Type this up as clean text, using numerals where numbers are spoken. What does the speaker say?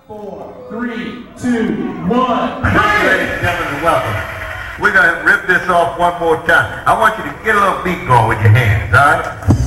4, 3, 2, 1. Ladies and gentlemen, welcome. We're going to rip this off one more time. I want you to get a little beat going with your hands, all right?